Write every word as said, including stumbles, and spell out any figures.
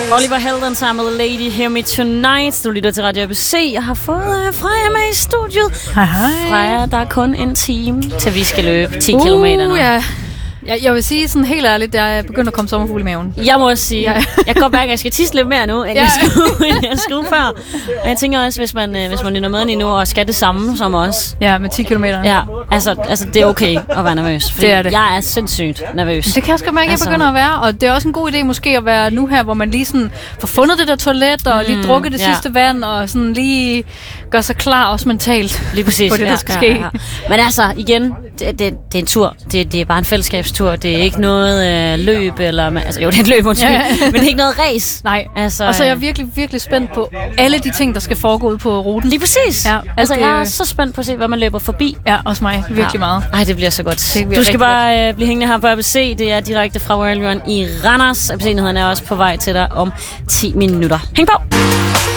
Oliver Heldens sammen med Lady Hear Me Tonight. Du lytter til Radio A B C. Jeg har fået uh, Freja med i studiet. Hej hej. Freja, der er kun en time, til vi skal løbe ti kilometer nu. Ja. Jeg, jeg vil sige sådan helt ærligt, der er begyndt at komme sommerfugle i maven. Jeg må også sige, Ja. jeg kan godt mærke, at jeg skal tisse lidt mere nu, end Ja. jeg skulle, end jeg skulle før. Og jeg tænker også, hvis man, hvis man lytter med lige nu og skal det samme som os. Ja, med ti kilometer. Ja, altså, altså det er okay at være nervøs. Fordi Det er det. Jeg er sindssygt nervøs. Det kan jeg også godt mærke, at jeg Altså- begynder at være. Og det er også en god idé måske at være nu her, hvor man lige sådan får fundet det der toilet, og lige Mm, drukket det ja. sidste vand, og sådan lige gør sig klar også mentalt Lige præcis. på det, der skal ske. Men altså, igen, det, det, det er en tur. Det, det er bare en fællesskabstur. Det er ikke noget øh, løb, eller... Altså, jo, det er et løb, undskyld. Ja, ja. Men det er ikke noget race. Nej, Altså, og så er jeg øh, virkelig, virkelig spændt på alle de ting, der skal foregå ud på ruten. Lige præcis. Ja, altså, det- jeg er så spændt på at se, hvad man løber forbi. Ja, også mig. Virkelig Ja. meget. Ej, det bliver så godt. Det bliver Du skal rigtig bare øh, blive hængende her på A B C. Det er direkte fra World Run i Randers. A B C-nyhederne er også på vej til dig om ti minutter. Hæng på!